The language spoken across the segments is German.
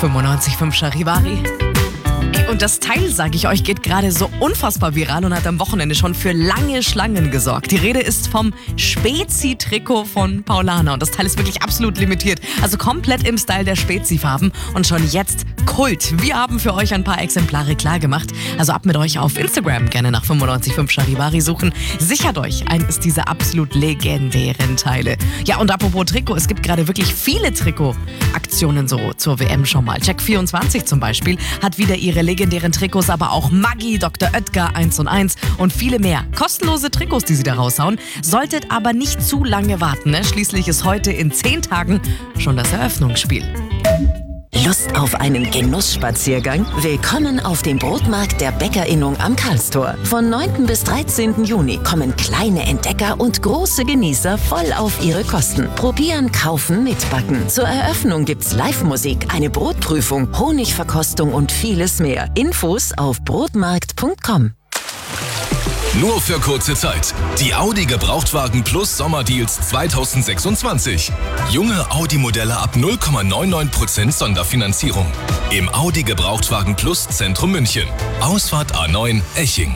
95.5 Charivari. Und das Teil, sage ich euch, geht gerade so unfassbar viral und hat am Wochenende schon für lange Schlangen gesorgt. Die Rede ist vom Spezi-Trikot von Paulaner. Und das Teil ist wirklich absolut limitiert. Also komplett im Style der Spezi-Farben und schon jetzt Kult. Wir haben für euch ein paar Exemplare klargemacht. Also ab mit euch auf Instagram, gerne nach 95.5 Charivari suchen. Sichert euch eines dieser absolut legendären Teile. Ja, und apropos Trikot, es gibt gerade wirklich viele Trikotaktionen so zur WM schon mal. Check24 zum Beispiel hat wieder ihre legendären Trikots, aber auch Maggi, Dr. Oetker, 1&1 und viele mehr. Kostenlose Trikots, die sie da raushauen. Solltet aber nicht zu lange warten, ne? Schließlich ist heute in 10 Tagen schon das Eröffnungsspiel. Lust auf einen Genussspaziergang? Willkommen auf dem Brotmarkt der Bäckerinnung am Karlstor. Von 9. bis 13. Juni kommen kleine Entdecker und große Genießer voll auf ihre Kosten. Probieren, kaufen, mitbacken. Zur Eröffnung gibt's Live-Musik, eine Brotprüfung, Honigverkostung und vieles mehr. Infos auf brotmarkt.com. Nur für kurze Zeit. Die Audi Gebrauchtwagen Plus Sommerdeals 2026. Junge Audi-Modelle ab 0,99% Sonderfinanzierung. Im Audi Gebrauchtwagen Plus Zentrum München. Ausfahrt A9 Eching.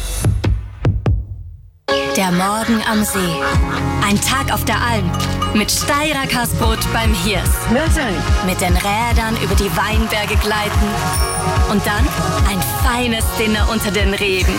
Der Morgen am See. Ein Tag auf der Alm. Mit Steirer Kasbrot beim Hirs. Mit den Rädern über die Weinberge gleiten. Und dann ein feines Dinner unter den Reben.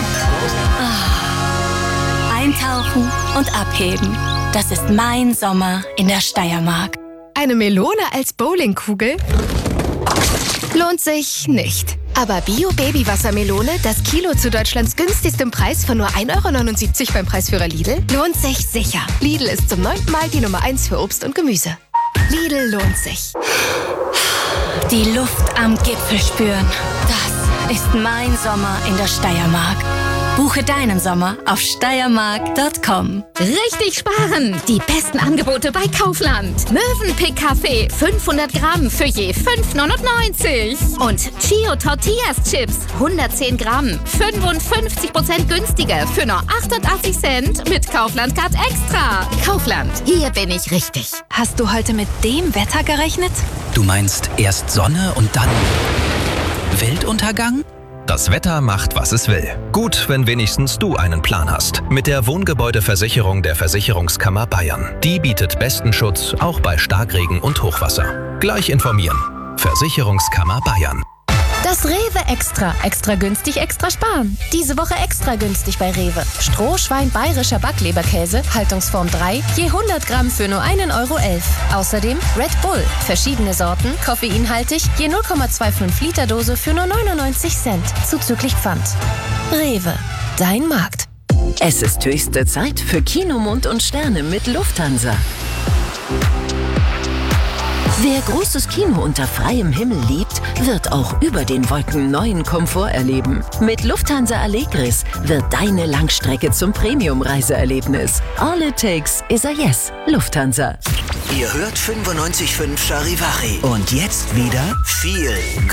Eintauchen und abheben. Das ist mein Sommer in der Steiermark. Eine Melone als Bowlingkugel? Lohnt sich nicht. Aber Bio-Baby-Wassermelone, das Kilo zu Deutschlands günstigstem Preis von nur 1,79 € beim Preisführer Lidl, lohnt sich sicher. Lidl ist zum 9. Mal die Nummer 1 für Obst und Gemüse. Lidl lohnt sich. Die Luft am Gipfel spüren. Das ist mein Sommer in der Steiermark. Buche deinen Sommer auf steiermark.com. Richtig sparen! Die besten Angebote bei Kaufland. Mövenpick Kaffee, 500 Gramm für je 5,99 €. Und Chio Tortillas Chips, 110 Gramm, 55% günstiger für nur 88 Cent mit Kaufland Card Extra. Kaufland, hier bin ich richtig. Hast du heute mit dem Wetter gerechnet? Du meinst erst Sonne und dann Weltuntergang? Das Wetter macht, was es will. Gut, wenn wenigstens du einen Plan hast. Mit der Wohngebäudeversicherung der Versicherungskammer Bayern. Die bietet besten Schutz, auch bei Starkregen und Hochwasser. Gleich informieren. Versicherungskammer Bayern. Das Rewe Extra. Extra günstig, extra sparen. Diese Woche extra günstig bei Rewe. Strohschwein bayerischer Backleberkäse, Haltungsform 3, je 100 Gramm für nur 1,11 €. Außerdem Red Bull. Verschiedene Sorten, koffeinhaltig, je 0,25 Liter Dose für nur 99 Cent. Zuzüglich Pfand. Rewe. Dein Markt. Es ist höchste Zeit für Kino, Mond und Sterne mit Lufthansa. Wer großes Kino unter freiem Himmel liebt, wird auch über den Wolken neuen Komfort erleben. Mit Lufthansa Allegris wird deine Langstrecke zum Premium-Reiseerlebnis. All it takes is a yes. Lufthansa. Ihr hört 95.5 Charivari. Und jetzt wieder viel